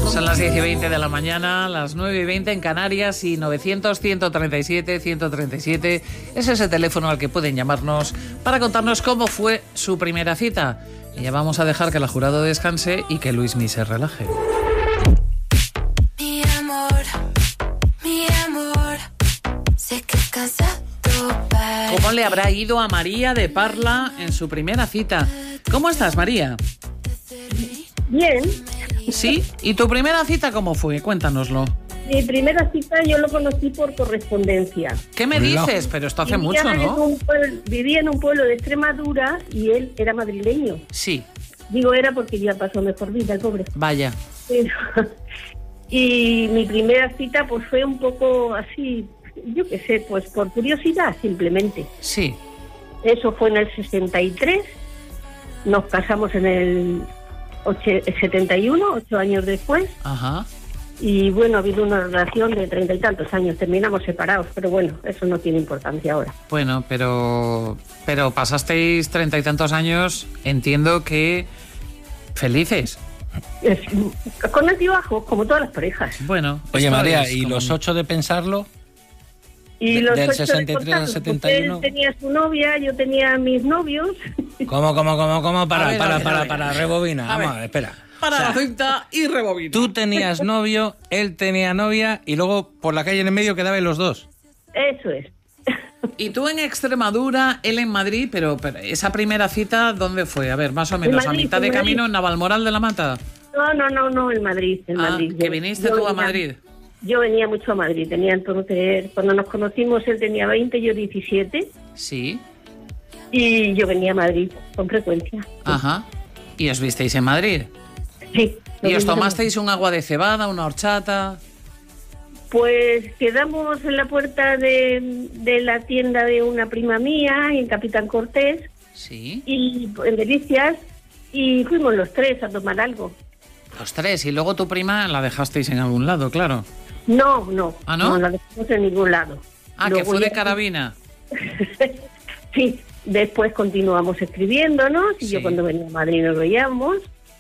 Son las 10:20 de la mañana, las 9:20 en Canarias y 900-137-137 es ese teléfono al que pueden llamarnos para contarnos cómo fue su primera cita. Y ya vamos a dejar que la jurado descanse y que Luismi se relaje. Mi amor, sé que es cansado. ¿Cómo le habrá ido a María de Parla en su primera cita? ¿Cómo estás, María? Bien. ¿Sí? ¿Y tu primera cita cómo fue? Cuéntanoslo. Mi primera cita yo lo conocí por correspondencia. ¿Qué me dices? Pero esto hace mucho, ¿no? Vivía en un pueblo de Extremadura y él era madrileño. Sí. Digo era porque ya pasó mejor vida, el pobre. Vaya. Y mi primera cita pues fue un poco así, yo qué sé, pues por curiosidad simplemente. Sí. Eso fue en el 63. Nos casamos en el 71, 8 años después. Ajá. Y bueno, ha habido una relación de 30 y tantos años. Terminamos separados, pero bueno, eso no tiene importancia ahora. Bueno, pero pasasteis 30 y tantos años, entiendo que felices. Con altibajos, como todas las parejas. Bueno. Oye, María, ¿y los 8 de pensarlo? Y los del 8 63 al 71. Él tenía su novia, yo tenía mis novios. ¿Cómo? Para, rebobina. A ver. Vamos a ver, espera. Para la cinta y rebobina. Tú tenías novio, él tenía novia y luego por la calle en el medio quedaban los dos. Eso es. Y tú en Extremadura, él en Madrid, pero esa primera cita, ¿dónde fue? A ver, más o menos, Madrid, a mitad de camino en Navalmoral de la Mata. No, en Madrid. Madrid. Que viniste tú a Madrid. Yo venía mucho a Madrid, tenía entonces, cuando nos conocimos él tenía 20, yo 17. Sí. Y yo venía a Madrid con frecuencia. Ajá. ¿Y os visteis en Madrid? Sí. ¿Y os tomasteis un agua de cebada, una horchata? Pues quedamos en la puerta de la tienda de una prima mía, en Capitán Cortés. Sí. Y en Delicias, y fuimos los tres a tomar algo. Los tres, y luego tu prima la dejasteis en algún lado, claro. No. ¿Ah, no? No la dejamos en ningún lado. Luego que fue de carabina. Sí, después continuamos escribiéndonos, y Sí. yo cuando venía a Madrid nos veíamos.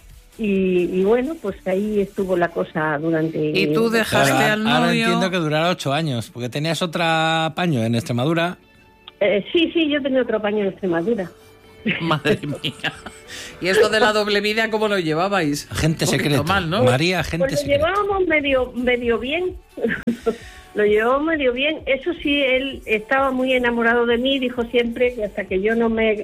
Y bueno, pues ahí estuvo la cosa durante... ¿Y tú dejaste Claro, al novio? ahora entiendo que durara 8 años, porque tenías otra paño en Extremadura. Sí, yo tenía otro paño en Extremadura. Madre mía. ¿Y esto de la doble vida cómo lo llevabais? Agente Un poquito secreto. mal, ¿no? María, agente Pues lo secreto. llevábamos medio bien. Lo llevamos medio bien. Eso sí, él estaba muy enamorado de mí. Dijo siempre que hasta que yo no me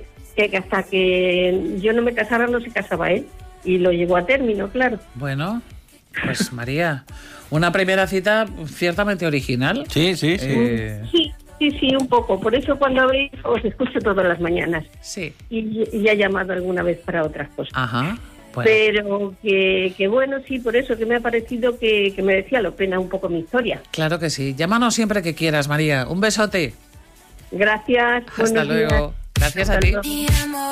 casara no se casaba él. Y lo llevó a término, claro. Bueno, pues María, una primera cita ciertamente original. Sí. Sí, un poco. Por eso cuando habéis os escucho todas las mañanas. Sí. Y ha llamado alguna vez para otras cosas. Ajá. Bueno. Pero que bueno, sí, por eso que me ha parecido que merecía la pena un poco mi historia. Claro que sí. Llámanos siempre que quieras, María. Un besote. Gracias. Hasta buenos luego. días. Gracias Hasta a ti. luego. Mi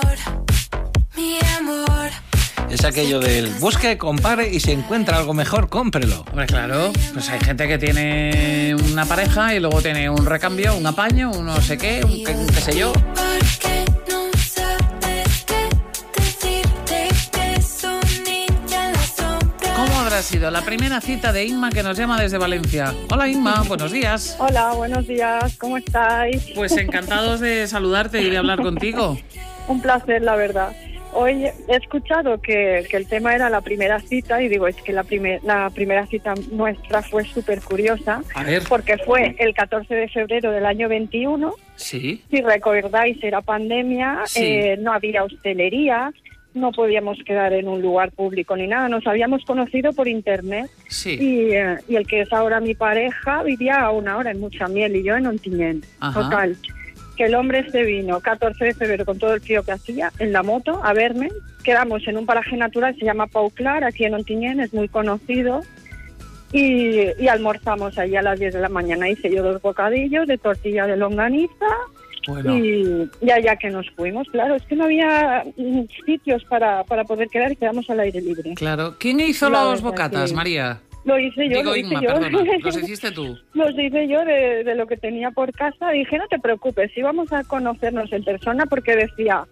amor. Es aquello del busque, compare y si encuentra algo mejor, cómprelo. Hombre, claro, pues hay gente que tiene una pareja y luego tiene un recambio, un apaño, un no sé qué, un qué sé yo. Porque no sabes qué decirte que es un ninja en la sombra. ¿Cómo habrá sido la primera cita de Inma que nos llama desde Valencia? Hola Inma, buenos días. Hola, buenos días, ¿cómo estáis? Pues encantados de saludarte y de hablar contigo. Un placer, la verdad. Hoy he escuchado que el tema era la primera cita y digo, es que la primera cita nuestra fue súper curiosa. A ver. Porque fue el 14 de febrero del año 21. Sí. Si recordáis, era pandemia, Sí. No había hostelería, no podíamos quedar en un lugar público ni nada. Nos habíamos conocido por internet. Sí. Y el que es ahora mi pareja vivía a 1 hora en Muchamiel y yo en Ontinyent. Ajá. Total, que el hombre se vino 14 de febrero con todo el frío que hacía en la moto a verme. Quedamos en un paraje natural, se llama Pau Clar, aquí en Ontinyent, es muy conocido. Y almorzamos allí a las 10 de la mañana. Hice yo 2 bocadillos de tortilla de longaniza. Bueno. Y allá que nos fuimos, claro, es que no había sitios para poder quedar y quedamos al aire libre. Claro. ¿Quién hizo La los verdad, bocatas, sí. María? Lo hice yo, Digo lo hice Inma, yo. perdona. ¿Los hiciste tú? Los hice yo de lo que tenía por casa. Dije, no te preocupes, íbamos a conocernos en persona porque decía,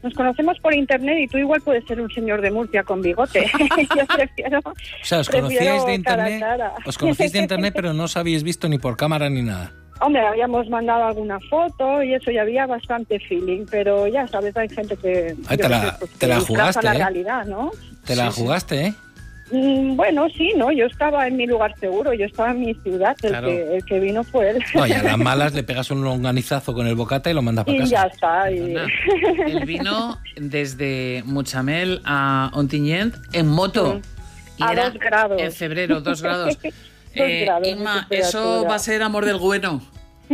nos conocemos por internet y tú igual puedes ser un señor de Murcia con bigote. Yo prefiero... O sea, os conocíais de internet, os conocéis de internet, pero no os habéis visto ni por cámara ni nada. Hombre, habíamos mandado alguna foto y eso, y había bastante feeling, pero ya sabes, hay gente que... Ay, yo te la- qué sé, pues, te la que disfraza jugaste, la ¿eh? realidad, ¿no? Te la jugaste, ¿eh? Bueno, sí, ¿no? Yo estaba en mi lugar seguro, yo estaba en mi ciudad, Claro. el que vino fue él. No, y a las malas le pegas un longanizazo con el bocata y lo mandas para Y casa. ya está. Y... Anda. Él vino desde Muchamel a Ontinyent en moto. Y A era 2 grados. En febrero, 2 grados. 2 grados de Inma, temperatura. eso va a ser amor del bueno.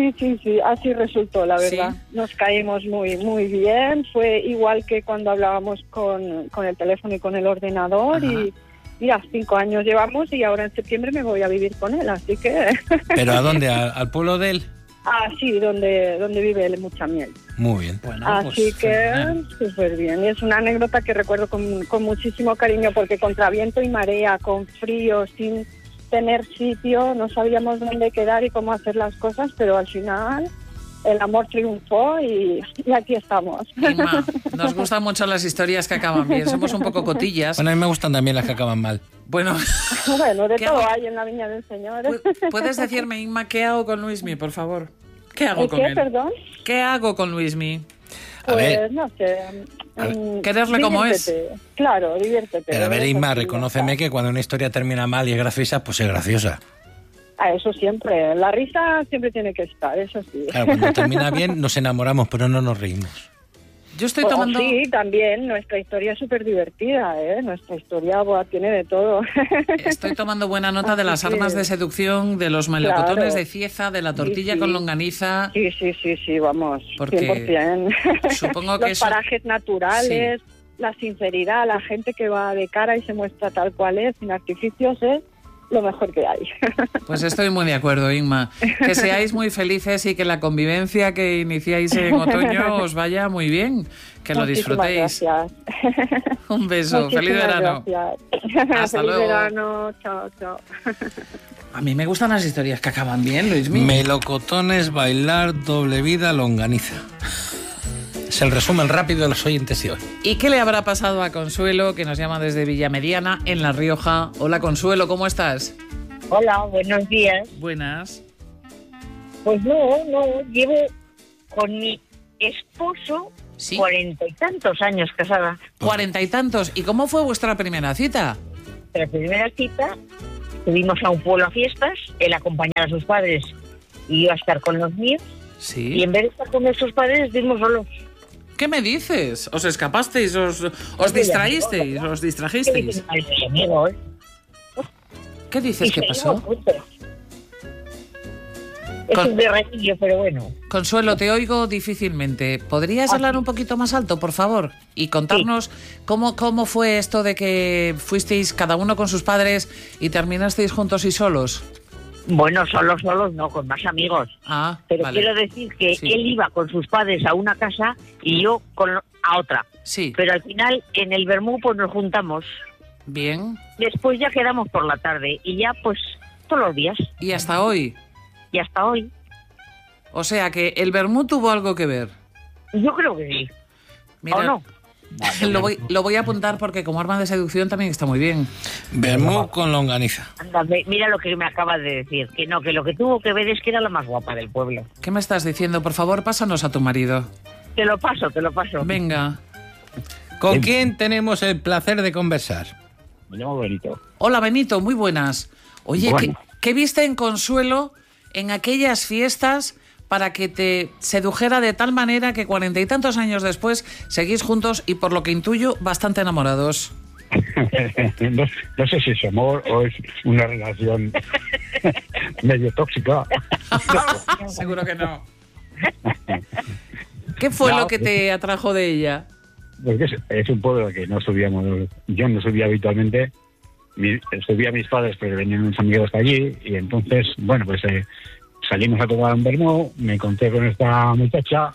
Sí, así resultó, la verdad. Sí. Nos caímos muy bien. Fue igual que cuando hablábamos con el teléfono y con el ordenador. Ajá. Y mira, 5 años llevamos y ahora en septiembre me voy a vivir con él, así que... ¿Pero a dónde? ¿Al pueblo de él? Sí, donde vive él en Muchamiel. Muy bien. Bueno, Así pues, que fenomenal. súper bien. Y es una anécdota que recuerdo con muchísimo cariño porque contra viento y marea, con frío, sin tener sitio, no sabíamos dónde quedar y cómo hacer las cosas, pero al final el amor triunfó y aquí estamos. Inma, nos gustan mucho las historias que acaban bien. Somos un poco cotillas. Bueno, a mí me gustan también las que acaban mal. Bueno, Bueno, de ¿Qué todo hago? hay en la Viña del Señor. ¿puedes decirme, Inma, qué hago con Luismi, por favor? ¿Qué hago ¿El con qué, él? perdón? ¿Qué hago con Luismi? A ver. No sé. Quererle como es. diviértete. Claro, diviértete. Pero a ver, Eso Inma, sí, reconóceme ya que cuando una historia termina mal y es graciosa, pues es graciosa. está. Eso siempre. La risa siempre tiene que estar, eso sí. Claro, cuando termina bien nos enamoramos, pero no nos reímos. Yo estoy Oh, tomando... sí, también. Nuestra historia es súper divertida, ¿eh? Nuestra historia tiene de todo. Estoy tomando buena nota de las Así que- armas de seducción, de los melocotones Claro. de Cieza, de la tortilla Sí. con longaniza. Sí, vamos. Porque 100%. supongo que Los eso- parajes naturales, la sinceridad, la gente que va de cara y se muestra tal cual es, sin artificios, es lo mejor que hay. Pues estoy muy de acuerdo, Inma. Que seáis muy felices y que la convivencia que iniciáis en otoño os vaya muy bien. Que lo Muchísimas disfrutéis. Gracias. Un beso. Feliz Muchísimas verano. Gracias. Hasta Feliz luego. verano. Chao, chao. A mí me gustan las historias que acaban bien, Luismi. Melocotones, bailar, doble vida, longaniza. Es el resumen rápido de los oyentes de hoy. ¿Y qué le habrá pasado a Consuelo, que nos llama desde Villamediana, en La Rioja? Hola, Consuelo, ¿cómo estás? Hola, buenos días. Buenas. Pues no, llevo con mi esposo Sí. 40 y tantos años casada. 40 y tantos. ¿Y cómo fue vuestra primera cita? La primera cita, subimos a un pueblo a fiestas, él acompañaba a sus padres y yo a estar con los míos, y Sí. en vez de estar con nuestros padres, estuvimos solos. ¿Qué me dices? ¿Os escapasteis? ¿Os Pues distraísteis? ¿Os ¿Qué distrajisteis? dicen, marido y amigos? ¿Qué dices Y que seguimos pasó? juntos. Es Con- un berretillo, pero bueno. Consuelo, te oigo difícilmente. ¿Podrías hablar un poquito más alto, por favor? Y contarnos cómo fue esto de que fuisteis cada uno con sus padres y terminasteis juntos y solos. Bueno, solos no, con más amigos. Ah, Pero vale. quiero decir que Sí. él iba con sus padres a una casa y yo a otra. Sí, Pero al final en el Bermú pues nos juntamos. bien. Después ya quedamos por la tarde y ya pues todos los días Y hasta hoy. y hasta hoy. O sea que el vermú tuvo algo que ver. Yo creo que sí. Mira, ¿O no? lo voy a apuntar porque como arma de seducción también está muy bien. Vermú con longaniza. Anda, mira lo que me acabas de decir. Que no, que lo que tuvo que ver es que era la más guapa del pueblo. ¿Qué me estás diciendo? Por favor, pásanos a tu marido. Te lo paso. Venga. ¿Con quién tenemos el placer de conversar? Me llamo Benito. Hola, Benito, muy buenas. Oye, Bueno. ¿qué viste en Consuelo en aquellas fiestas para que te sedujera de tal manera que 40 y tantos años después seguís juntos y, por lo que intuyo, bastante enamorados? No sé si es amor o es una relación medio tóxica. Seguro que no. ¿Qué fue No, lo que te atrajo de ella? Porque es un pueblo que no subíamos, yo no subía habitualmente. Subía a mis padres, pero venían unos amigos de allí. Y entonces, bueno, pues salimos a tomar un vermú, me encontré con esta muchacha.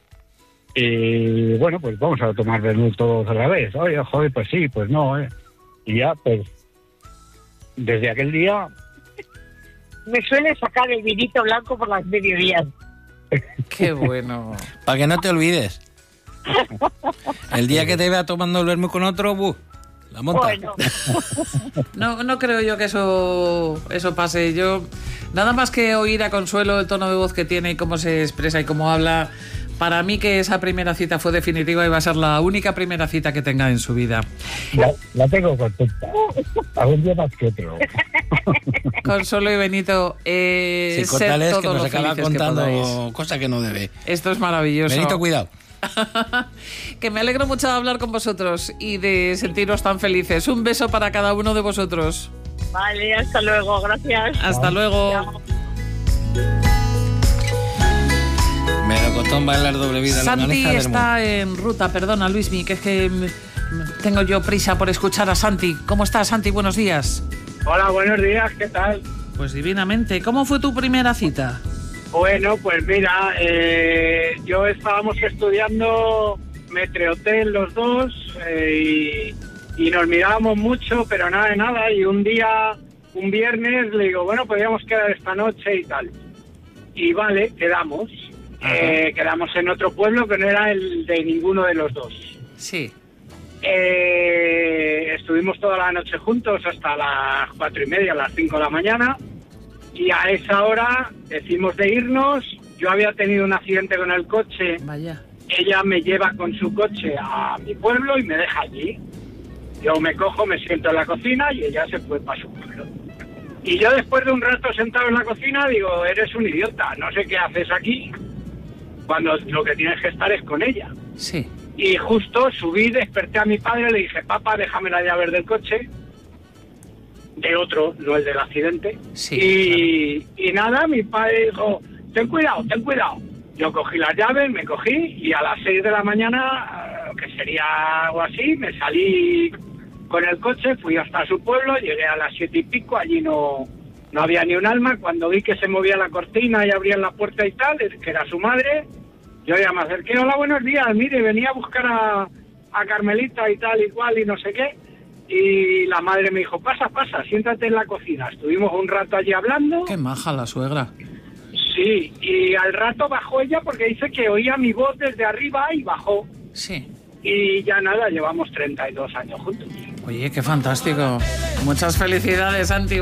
Y bueno, pues vamos a tomar vermú todos a la vez. Oye, joder, pues sí, pues no. Y ya, pues, desde aquel día, Me suele sacar el vinito blanco por las mediodías. Qué bueno. Para que no te olvides. El día que te vea tomando el vermú con otro, la monta. Bueno, No creo yo que eso pase. Yo, nada más que oír a Consuelo el tono de voz que tiene y cómo se expresa y cómo habla, para mí que esa primera cita fue definitiva y va a ser la única primera cita que tenga en su vida. La tengo contenta. Algún día más que otro. Consuelo y Benito, Sí, sed córtales, que todos nos lo acaba felices que podáis. contando cosas que no debe. Esto es maravilloso. Benito, cuidado. Que me alegro mucho de hablar con vosotros y de sentiros tan felices. Un beso para cada uno de vosotros. vale, hasta luego, gracias. Hasta luego. Melocotón bailar doble vida. Santi longaniza, vermú. está en ruta, perdona Luismi, que es que tengo yo prisa por escuchar a Santi. ¿Cómo estás, Santi? Buenos días. Hola, buenos días, ¿qué tal? Pues divinamente. ¿Cómo fue tu primera cita? Bueno, pues mira, yo estábamos estudiando Metrehotel los dos y nos mirábamos mucho, pero nada de nada. Y un viernes, le digo, bueno, podríamos quedar esta noche y tal. Y vale, quedamos. Quedamos en otro pueblo que no era el de ninguno de los dos. Sí. Estuvimos toda la noche juntos hasta las 4:30, las 5 de la mañana. Y a esa hora decimos de irnos. Yo había tenido un accidente con el coche. Vaya. Ella me lleva con su coche a mi pueblo y me deja allí. Yo me cojo, me siento en la cocina y ella se fue para su pueblo. Y yo después de un rato sentado en la cocina digo, eres un idiota, no sé qué haces aquí, cuando lo que tienes que estar es con ella. Sí. Y justo subí, desperté a mi padre, le dije, papá, déjame la llave del coche. De otro, no el del accidente. Sí, Y nada, mi padre dijo, ten cuidado, ten cuidado. Yo cogí las llaves, me cogí y a las 6 de la mañana, que sería algo así, me salí con el coche, fui hasta su pueblo, llegué a las 7 y pico, allí no había ni un alma. Cuando vi que se movía la cortina y abrían la puerta y tal, que era su madre, yo ya me acerqué, hola, buenos días, mire, venía a buscar a Carmelita y tal y cual y no sé qué. Y la madre me dijo, pasa, siéntate en la cocina. Estuvimos un rato allí hablando. Qué maja la suegra. Sí, y al rato bajó ella porque dice que oía mi voz desde arriba y bajó. Sí. Y ya nada, llevamos 32 años juntos. Oye, qué fantástico. Muchas felicidades, Santi.